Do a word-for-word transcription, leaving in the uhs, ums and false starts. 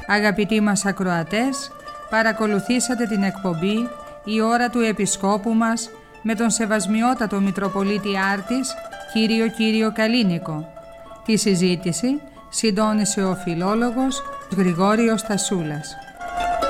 Αγαπητοί μας ακροατές, παρακολουθήσατε την εκπομπή «Η ώρα του Επισκόπου μας» με τον Σεβασμιότατο Μητροπολίτη Άρτης, κύριο Κύριο Καλίνικο. Τη συζήτηση συντόνισε ο φιλόλογος Γρηγόριος Τασούλας.